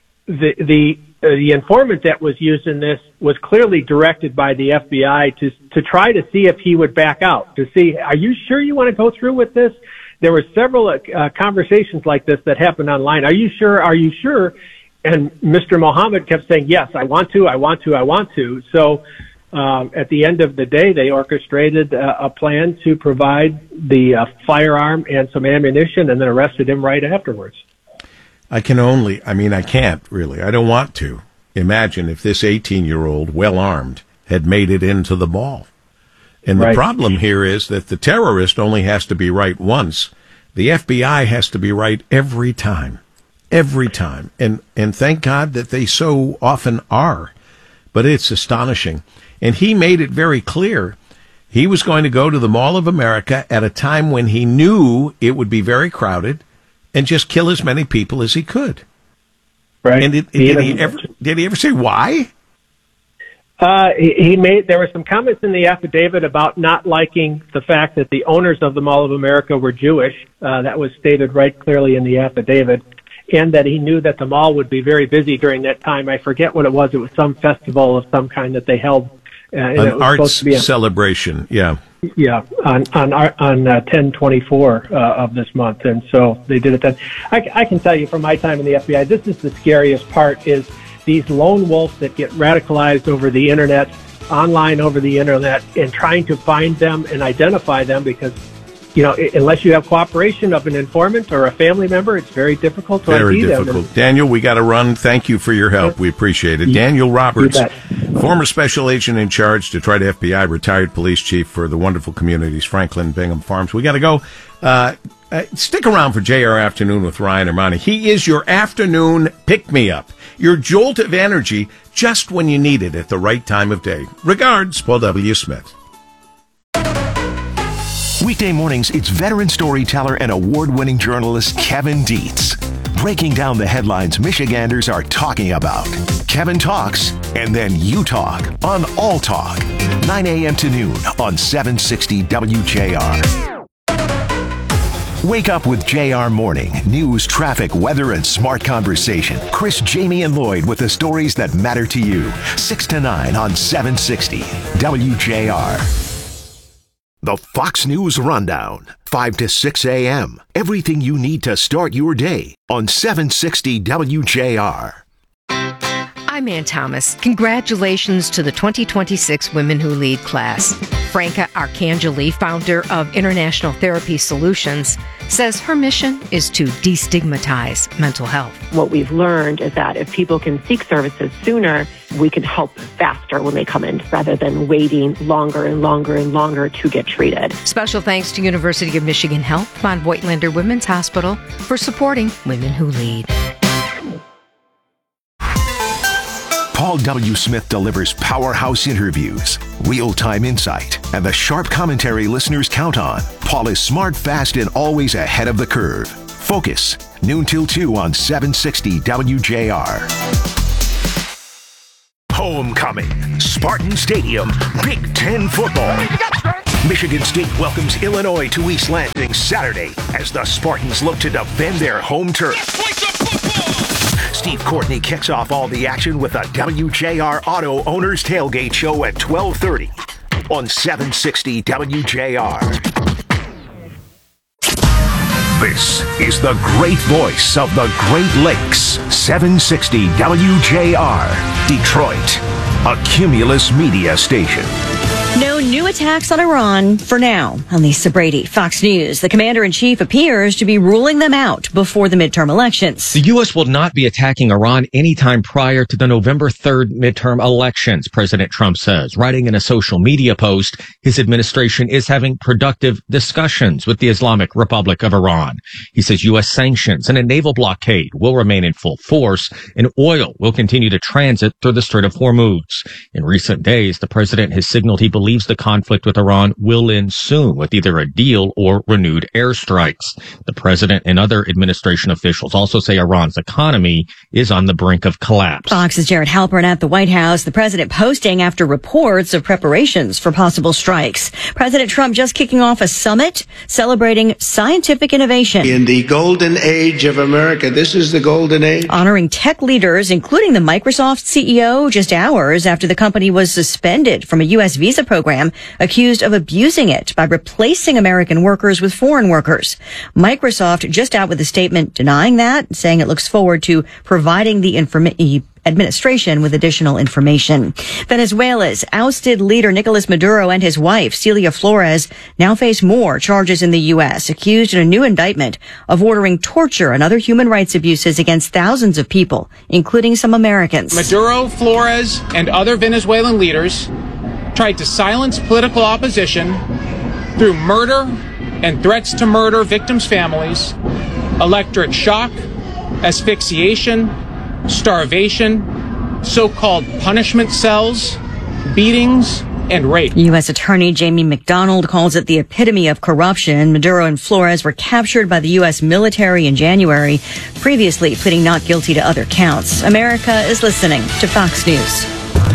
the informant that was used in this was clearly directed by the FBI to try to see if he would back out, to see, are you sure you want to go through with this? There were several conversations like this that happened online. Are you sure? Are you sure? And Mr. Muhammad kept saying, yes, I want to. So at the end of the day, they orchestrated a plan to provide the firearm and some ammunition and then arrested him right afterwards. I can't really. I don't want to imagine if this 18-year-old, well-armed, had made it into the mall. And the problem here is that the terrorist only has to be right once. The FBI has to be right every time. Every time. And thank God that they so often are. But it's astonishing. And he made it very clear he was going to go to the Mall of America at a time when he knew it would be very crowded and just kill as many people as he could. Right. And did he ever say why? There were some comments in the affidavit about not liking the fact that the owners of the Mall of America were Jewish. That was stated right clearly in the affidavit. And that he knew that the mall would be very busy during that time. I forget what it was. It was some festival of some kind that they held. An arts celebration, yeah. Yeah, on 10/24 of this month, and so they did it then. I can tell you from my time in the FBI, this is the scariest part: is these lone wolves that get radicalized over the internet, online over the internet, and trying to find them and identify them because, unless you have cooperation of an informant or a family member, it's very difficult to ID them. Very difficult. Daniel, we got to run. Thank you for your help. We appreciate it. Daniel Roberts, former special agent in charge, Detroit FBI, retired police chief for the wonderful communities, Franklin, Bingham Farms. We got to go. Stick around for JR Afternoon with Ryan Armani. He is your afternoon pick-me-up, your jolt of energy just when you need it at the right time of day. Regards, Paul W. Smith. Weekday mornings, it's veteran storyteller and award-winning journalist Kevin Dietz, breaking down the headlines Michiganders are talking about. Kevin talks, and then you talk on All Talk, 9 a.m. to noon on 760 WJR. Wake up with JR Morning. News, traffic, weather, and smart conversation. Chris, Jamie, and Lloyd with the stories that matter to you. 6 to 9 on 760 WJR. The Fox News Rundown, 5 to 6 a.m. Everything you need to start your day on 760 WJR. I'm Ann Thomas. Congratulations to the 2026 Women Who Lead class. Franca Arcangeli, founder of International Therapy Solutions, says her mission is to destigmatize mental health. What we've learned is that if people can seek services sooner, we can help faster when they come in rather than waiting longer and longer and longer to get treated. Special thanks to University of Michigan Health, Von Voigtlander Women's Hospital for supporting Women Who Lead. Paul W. Smith delivers powerhouse interviews, real-time insight, and the sharp commentary listeners count on. Paul is smart, fast, and always ahead of the curve. Focus, noon till 2 on 760 WJR. Homecoming, Spartan Stadium, Big Ten football. Michigan State welcomes Illinois to East Lansing Saturday as the Spartans look to defend their home turf. Steve Courtney kicks off all the action with a WJR Auto Owners Tailgate Show at 12:30 on 760 WJR. This is the great voice of the Great Lakes, 760 WJR, Detroit, a Cumulus media station. No new attacks on Iran for now. Lisa Brady, Fox News. The commander-in-chief appears to be ruling them out before the midterm elections. The U.S. will not be attacking Iran anytime prior to the November 3rd midterm elections, President Trump says. Writing in a social media post, his administration is having productive discussions with the Islamic Republic of Iran. He says U.S. sanctions and a naval blockade will remain in full force, and oil will continue to transit through the Strait of Hormuz. In recent days, the president has signaled he believes the conflict with Iran will end soon with either a deal or renewed airstrikes. The president and other administration officials also say Iran's economy is on the brink of collapse. Fox's Jared Halpern at the White House. The president posting after reports of preparations for possible strikes. President Trump just kicking off a summit celebrating scientific innovation. In the golden age of America, this is the golden age. Honoring tech leaders, including the Microsoft CEO, just hours after the company was suspended from a U.S. visa program, accused of abusing it by replacing American workers with foreign workers. Microsoft just out with a statement denying that, saying it looks forward to providing the administration with additional information. Venezuela's ousted leader Nicolas Maduro and his wife Celia Flores now face more charges in the U.S., accused in a new indictment of ordering torture and other human rights abuses against thousands of people, including some Americans. Maduro, Flores, and other Venezuelan leaders tried to silence political opposition through murder and threats to murder victims' families, electric shock, asphyxiation, starvation, so-called punishment cells, beatings, and rape. U.S. Attorney Jamie McDonald calls it the epitome of corruption. Maduro and Flores were captured by the U.S. military in January, previously pleading not guilty to other counts. America is listening to Fox News.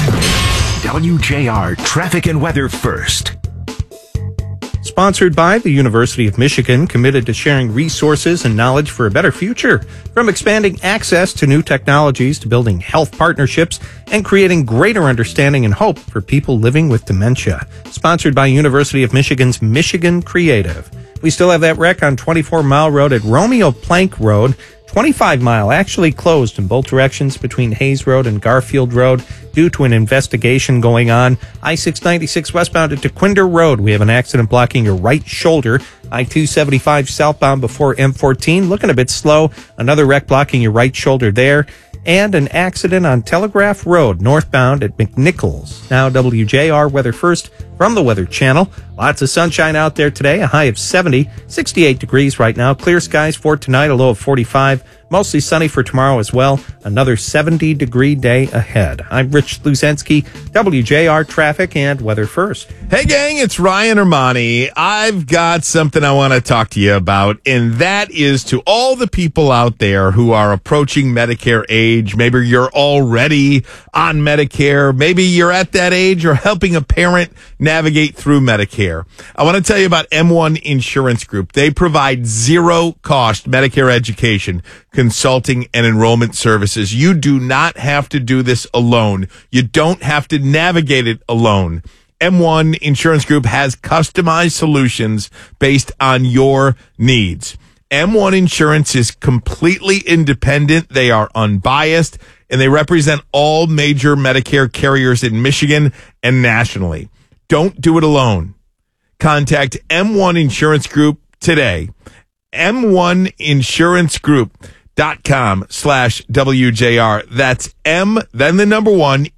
WJR Traffic and Weather First. Sponsored by the University of Michigan, committed to sharing resources and knowledge for a better future. From expanding access to new technologies to building health partnerships and creating greater understanding and hope for people living with dementia. Sponsored by University of Michigan's Michigan Creative. We still have that wreck on 24 Mile Road at Romeo Plank Road. 25 Mile actually closed in both directions between Hayes Road and Garfield Road due to an investigation going on. I-696 westbound at DeQuinder Road. We have an accident blocking your right shoulder. I-275 southbound before M14. Looking a bit slow. Another wreck blocking your right shoulder there. And an accident on Telegraph Road, northbound at McNichols. Now WJR Weather First from the Weather Channel. Lots of sunshine out there today, a high of 70, 68 degrees right now. Clear skies for tonight, a low of 45. Mostly sunny for tomorrow as well. Another 70-degree day ahead. I'm Rich Luzensky, WJR Traffic and Weather First. Hey, gang, it's Ryan Armani. I've got something I want to talk to you about, and that is to all the people out there who are approaching Medicare age. Maybe you're already on Medicare. Maybe you're at that age or helping a parent navigate through Medicare. I want to tell you about M1 Insurance Group. They provide zero-cost Medicare education, consulting, and enrollment services. You do not have to do this alone. You don't have to navigate it alone. M1 Insurance Group has customized solutions based on your needs. M1 Insurance is completely independent. They are unbiased, and they represent all major Medicare carriers in Michigan and nationally. Don't do it alone. Contact M1 Insurance Group today. M1insurancegroup.com/WJR. That's M, then the number 1,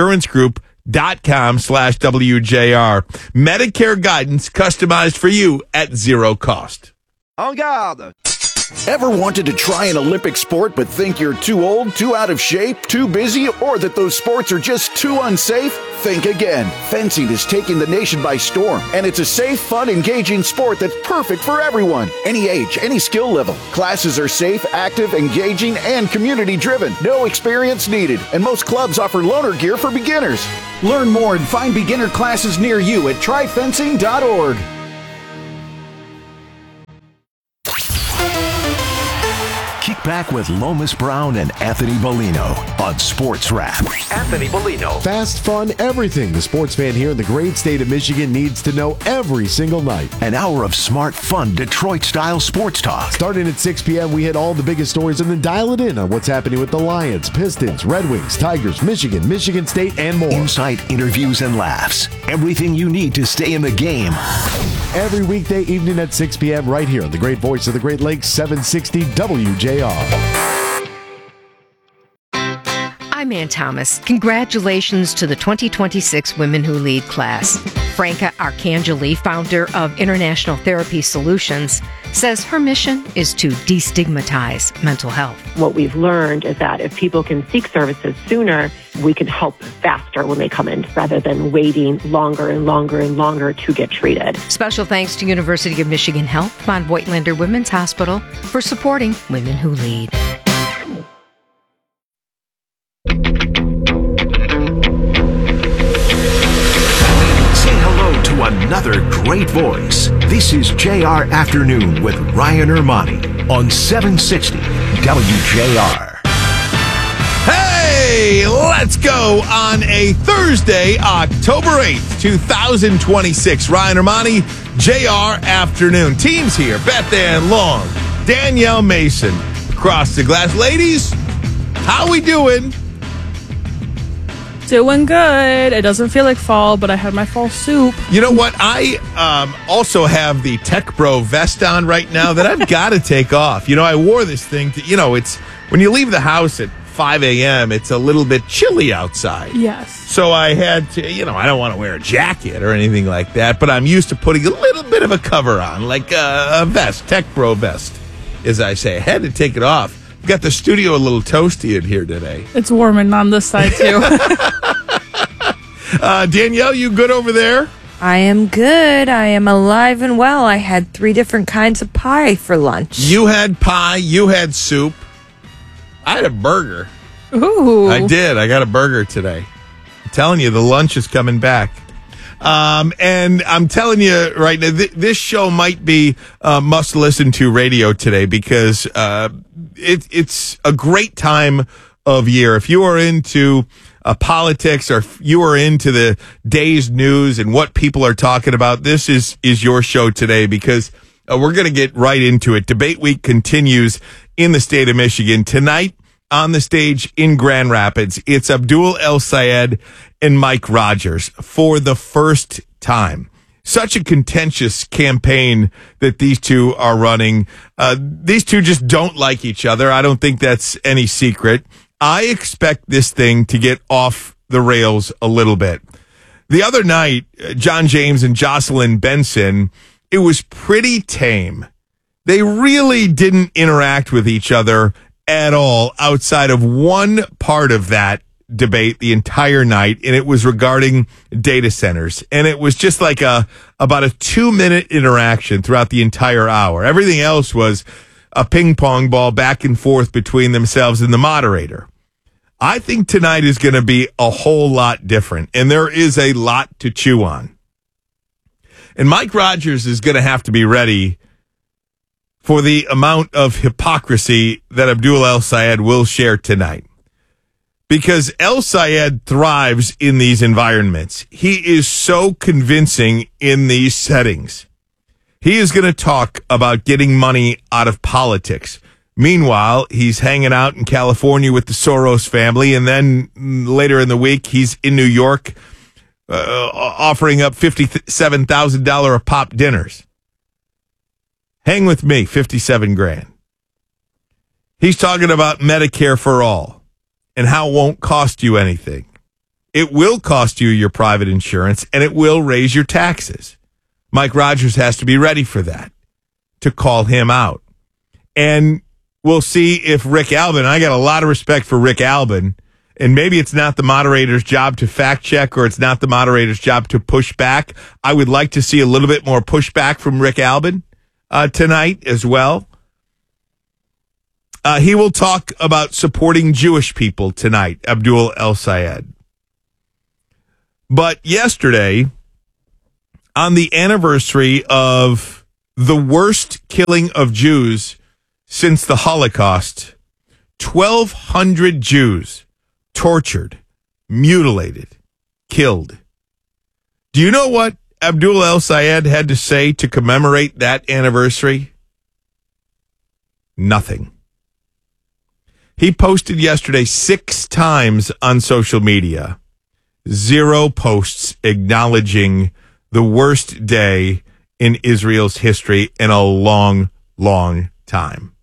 insurancegroup.com/WJR. Medicare guidance customized for you at zero cost. En garde! Ever wanted to try an Olympic sport but think you're too old, too out of shape, too busy, or that those sports are just too unsafe? Think again. Fencing is taking the nation by storm, and it's a safe, fun, engaging sport that's perfect for everyone. Any age, any skill level. Classes are safe, active, engaging, and community-driven. No experience needed, and most clubs offer loaner gear for beginners. Learn more and find beginner classes near you at tryfencing.org. Kick back with Lomas Brown and Anthony Bellino on Sports Wrap. Anthony Bellino. Fast, fun, everything the sports fan here in the great state of Michigan needs to know every single night. An hour of smart, fun, Detroit-style sports talk. Starting at 6 p.m., we hit all the biggest stories and then dial it in on what's happening with the Lions, Pistons, Red Wings, Tigers, Michigan State, and more. Insight, interviews, and laughs. Everything you need to stay in the game. Every weekday evening at 6 p.m. right here on the great voice of the Great Lakes, 760 WJR. I'm Ann Thomas. Congratulations to the 2026 Women Who Lead class. Franca Arcangeli, founder of International Therapy Solutions, says her mission is to destigmatize mental health. What we've learned is that if people can seek services sooner, we can help faster when they come in rather than waiting longer and longer and longer to get treated. Special thanks to University of Michigan Health, Von Voigtlander Women's Hospital for supporting Women Who Lead. Say hello to another great voice. This is JR Afternoon with Ryan Ermani on 760 WJR. Hey, let's go on a Thursday, October 8th, 2026. Ryan Ermani, JR Afternoon. Teams here, Beth Ann Long, Danielle Mason, across the glass. Ladies, how we doing? Doing good. It doesn't feel like fall, but I had my fall soup. You know what? I also have the Tech Bro vest on right now that I've got to take off. You know, I wore this thing to, it's when you leave the house at 5 a.m., it's a little bit chilly outside. Yes. So I had to, I don't want to wear a jacket or anything like that, but I'm used to putting a little bit of a cover on, like a vest, Tech Bro vest, as I say. I had to take it off. We've got the studio a little toasty in here today. It's warming on this side, too. Danielle, you good over there? I am good. I am alive and well. I had 3 different kinds of pie for lunch. You had pie. You had soup. I had a burger. Ooh. I did. I got a burger today. I'm telling you, the lunch is coming back. And I'm telling you right now, this show might be must listen to radio today because it's a great time of year. If you are into politics or if you are into the day's news and what people are talking about, this is your show today because we're going to get right into it. Debate week continues in the state of Michigan. Tonight on the stage in Grand Rapids, it's Abdul El-Sayed and Mike Rogers for the first time. Such a contentious campaign that these two are running. These two just don't like each other. I don't think that's any secret. I expect this thing to get off the rails a little bit. The other night, John James and Jocelyn Benson, it was pretty tame. They really didn't interact with each other at all outside of one part of that debate the entire night, and it was regarding data centers. And it was just like about a 2-minute interaction throughout the entire hour. Everything else was a ping pong ball back and forth between themselves and the moderator. I think tonight is going to be a whole lot different, and there is a lot to chew on. And Mike Rogers is going to have to be ready for the amount of hypocrisy that Abdul El-Sayed will share tonight. Because El-Sayed thrives in these environments. He is so convincing in these settings. He is going to talk about getting money out of politics. Meanwhile, he's hanging out in California with the Soros family, and then later in the week, he's in New York offering up $57,000 a pop dinners. Hang with me, 57 grand. He's talking about Medicare for all and how it won't cost you anything. It will cost you your private insurance, and it will raise your taxes. Mike Rogers has to be ready for that, to call him out. And we'll see if Rick Albin, I got a lot of respect for Rick Albin, and maybe it's not the moderator's job to fact check or it's not the moderator's job to push back. I would like to see a little bit more pushback from Rick Albin tonight as well. He will talk about supporting Jewish people tonight, Abdul El-Sayed. But yesterday, on the anniversary of the worst killing of Jews since the Holocaust, 1,200 Jews tortured, mutilated, killed. Do you know what Abdul El-Sayed had to say to commemorate that anniversary? Nothing. He posted yesterday 6 times on social media. 0 posts acknowledging the worst day in Israel's history in a long, long time.